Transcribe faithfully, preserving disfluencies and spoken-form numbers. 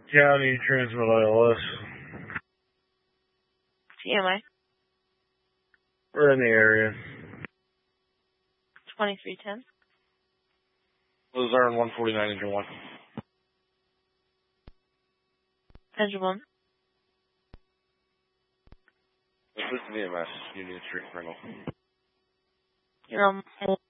County Transmit I L S. T M I. We're in the area. twenty-three ten. Those are in one forty-nine engine one. Engine one. This is the E M S, Union Street Rental. You're on hold.